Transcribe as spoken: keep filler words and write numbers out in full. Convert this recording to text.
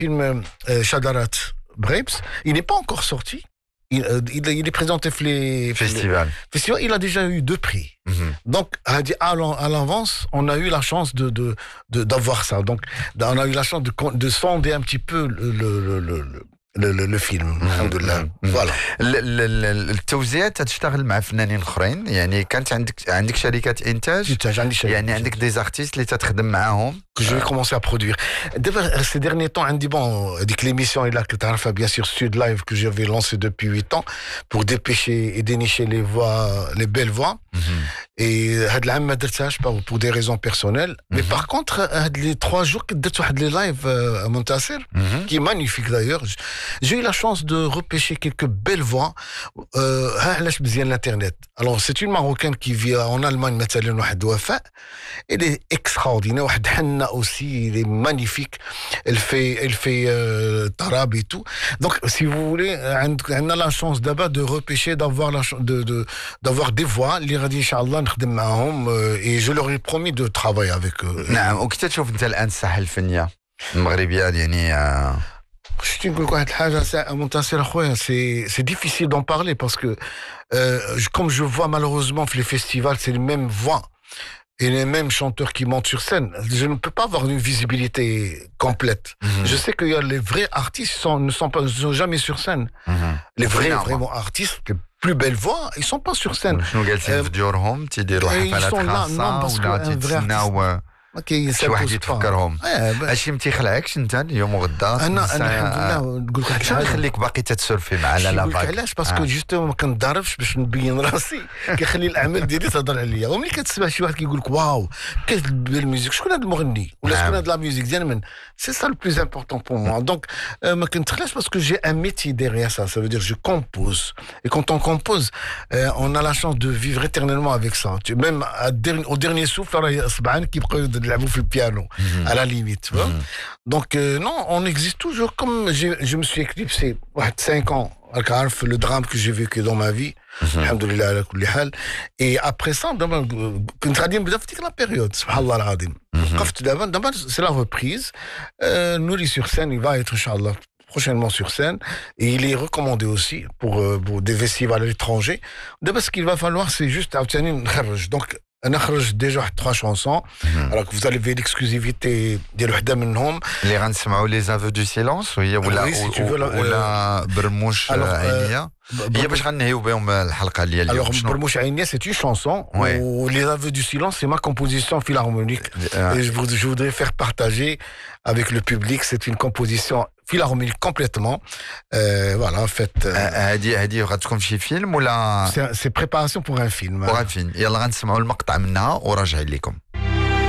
film euh, Shadarat Brapes, il n'est pas encore sorti. Il, euh, il, il est présenté pour les Festival. Festival. Il a déjà eu deux prix. Mm-hmm. Donc, à, à l'avance, on a eu la chance de, de, de, d'avoir ça. Donc, on a eu la chance de, de sonder un petit peu le, le, le, le, le, le, le film. الحمد لله. Voilà. التوزيع تشتغل مع فنانين اخرين يعني كانت عندك عندك شركات انتاج يعني عندك دي زارتيست اللي تتخدم معاهم que je vais commencer à produire. Ces derniers temps, on dit bon, avec l'émission et là que tu as bien sûr Sud Live que j'avais lancé depuis huit ans pour dépêcher et dénicher les voix, les belles voix. Mm-hmm. Et هاد العام ما درتهاش pour des raisons personnelles. Mm-hmm. Mais par contre, هاد les trois jours que درت واحد les live à Montasser, mm-hmm. qui est magnifique d'ailleurs. J'ai eu la chance de repêcher quelques belles voix. ها علاش مزيان l'internet. Alors c'est une Marocaine qui vit en Allemagne مثلا واحد وفاء. Elle est extraordinaire. واحد حنا aussi, il est magnifique. Elle fait, elle fait euh, tarab et tout. Donc, si vous voulez, on a la chance d'abord de repêcher, d'avoir la de, de, d'avoir des voix. Les radis, Inch'Allah, et je leur ai promis de travailler avec eux. نعم. وكيف تشوف أنت الآن الساحة الفنية المغربية يعني je نقول لك واحد الحاجة منتصر أخويا c'est c'est difficile d'en parler parce que euh, comme je vois malheureusement que les festivals c'est les mêmes voix et les mêmes chanteurs qui montent sur scène, je ne peux pas avoir une visibilité complète. Mm-hmm. Je sais qu'il y a les vrais artistes sont, ne sont pas, ne sont jamais sur scène. Mm-hmm. Les vrais, non, vraiment artistes, les plus belles voix, ils sont pas sur scène. Euh, ils sont là, non, parce qu'un vrai artiste. اوكي شي واحد يتفكرهم هادشي ما تيخلعكش انت اليوم وغدا انا انا الحمد لله نقول لك شنو يخليك باقي تتسولفي مع لا باك علاش باسكو جوستومون ما كنضربش باش نبين راسي كيخلي الاعمال ديالي تهضر عليا وملي كتسمع شي واحد كيقول لك واو كتبان الميوزيك شكون هذا المغني ولا شكون هذا لا ميوزيك ديال من سي سا لو بلوز امبورطون بور موا دونك ما كنتخلاش باسكو جي ان ميتي ديريير سا ça veut dire je compose et quand on compose on a la chance de vivre éternellement avec ça même au dernier souffle راه صبعان كيبقاو يلعبوا في البيانو à la limite tu vois donc euh, non on existe toujours comme je, je me suis éclipsé cinq ans عارف le drame que j'ai vécu dans ma vie alhamdoulilah على كل حال et après ça دابا كنت غادي نبدا في ديك لا بيريود سبحان الله العظيم وقفت دابا دابا c'est la reprise euh, Nouri sur scène il va être inchallah prochainement sur scène et il est recommandé aussi pour, euh, pour des festivals à l'étranger d'abord ce qu'il va falloir c'est juste donc أنا خرج ديجا واحد trois chansons alors que vous allez ver l'exclusivité ديال وحده منهم اللي غنسمعوا لي زافو دو سيلونس وهي ولا ولا برموش عينيه هي باش غنهيو بهم الحلقه ديال اليوم alors برموش عينيه c'est une chanson ou les aveux du silence c'est ma composition philharmonique et je, je voudrais faire partager avec le public c'est une composition philharmonique complètement euh, voilà en fait هادي هادي غتكون في شي فيلم ولا c'est c'est préparation pour un film pour un film يلا غنسمعوا المقطع منها وراجعين لكم